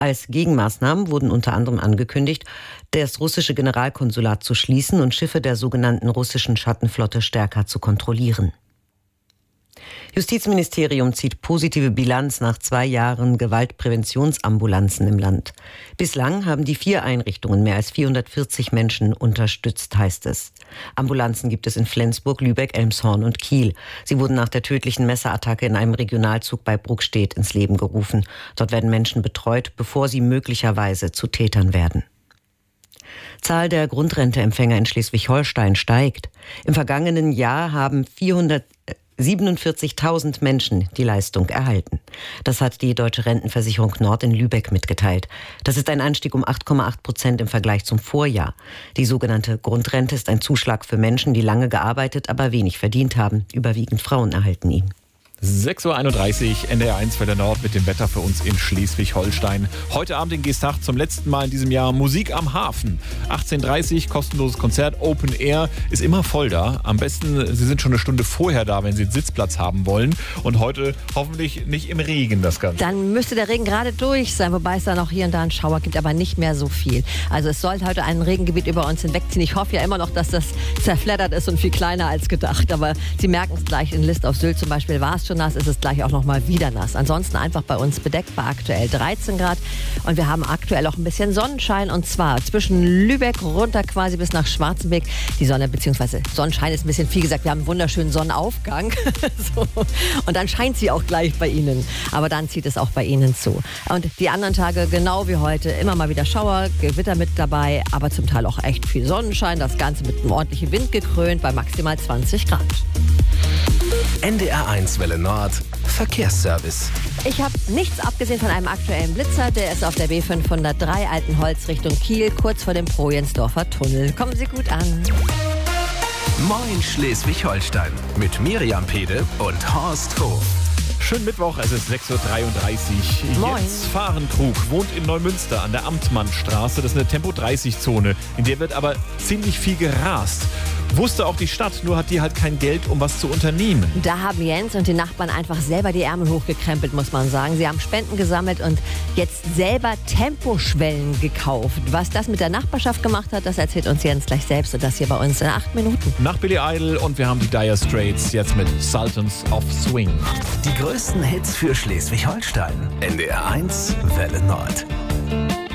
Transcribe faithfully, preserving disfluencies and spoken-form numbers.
Als Gegenmaßnahmen wurden unter anderem angekündigt, das russische Generalkonsulat zu schließen und Schiffe der sogenannten russischen Schattenflotte stärker zu kontrollieren. Justizministerium zieht positive Bilanz nach zwei Jahren Gewaltpräventionsambulanzen im Land. Bislang haben die vier Einrichtungen mehr als vierhundertvierzig Menschen unterstützt, heißt es. Ambulanzen gibt es in Flensburg, Lübeck, Elmshorn und Kiel. Sie wurden nach der tödlichen Messerattacke in einem Regionalzug bei Bruckstedt ins Leben gerufen. Dort werden Menschen betreut, bevor sie möglicherweise zu Tätern werden. Zahl der Grundrenteempfänger in Schleswig-Holstein steigt. Im vergangenen Jahr haben vierhundertsiebenundvierzigtausend Menschen die Leistung erhalten. Das hat die Deutsche Rentenversicherung Nord in Lübeck mitgeteilt. Das ist ein Anstieg um acht Komma acht Prozent im Vergleich zum Vorjahr. Die sogenannte Grundrente ist ein Zuschlag für Menschen, die lange gearbeitet, aber wenig verdient haben. Überwiegend Frauen erhalten ihn. sechs Uhr einunddreißig, N D R eins Welle Nord mit dem Wetter für uns in Schleswig-Holstein. Heute Abend in Geestach zum letzten Mal in diesem Jahr Musik am Hafen. achtzehn Uhr dreißig, kostenloses Konzert, Open Air, ist immer voll da. Am besten, Sie sind schon eine Stunde vorher da, wenn Sie einen Sitzplatz haben wollen. Und heute hoffentlich nicht im Regen das Ganze. Dann müsste der Regen gerade durch sein, wobei es dann auch hier und da einen Schauer gibt, aber nicht mehr so viel. Also es sollte heute ein Regengebiet über uns hinwegziehen. Ich hoffe ja immer noch, dass das zerfleddert ist und viel kleiner als gedacht. Aber Sie merken es gleich, in List auf Sylt zum Beispiel war es schon nass, ist es gleich auch noch mal wieder nass. Ansonsten einfach bei uns bedeckt bei aktuell dreizehn Grad und wir haben aktuell auch ein bisschen Sonnenschein und zwar zwischen Lübeck runter quasi bis nach Schwarzenberg. Die Sonne, beziehungsweise Sonnenschein ist ein bisschen viel gesagt, wir haben einen wunderschönen Sonnenaufgang so. Und dann scheint sie auch gleich bei Ihnen, aber dann zieht es auch bei Ihnen zu. Und die anderen Tage, genau wie heute, immer mal wieder Schauer, Gewitter mit dabei, aber zum Teil auch echt viel Sonnenschein, das Ganze mit einem ordentlichen Wind gekrönt bei maximal zwanzig Grad. N D R eins Welle Nord Verkehrsservice. Ich habe nichts abgesehen von einem aktuellen Blitzer, der ist auf der B fünfhundertdrei Altenholz Richtung Kiel, kurz vor dem Projensdorfer Tunnel. Kommen Sie gut an. Moin Schleswig-Holstein mit Miriam Pede und Horst Hof. Schönen Mittwoch, es ist sechs Uhr dreiunddreißig. Moin. Jetzt Fahrenkrug wohnt in Neumünster an der Amtmannstraße. Das ist eine Tempo dreißig Zone. In der wird aber ziemlich viel gerast. Wusste auch die Stadt, nur hat die halt kein Geld, um was zu unternehmen. Da haben Jens und die Nachbarn einfach selber die Ärmel hochgekrempelt, muss man sagen. Sie haben Spenden gesammelt und jetzt selber Temposchwellen gekauft. Was das mit der Nachbarschaft gemacht hat, das erzählt uns Jens gleich selbst und das hier bei uns in acht Minuten. Nach Billy Idol und wir haben die Dire Straits jetzt mit Sultans of Swing. Die größten Hits für Schleswig-Holstein. N D R eins Welle Nord.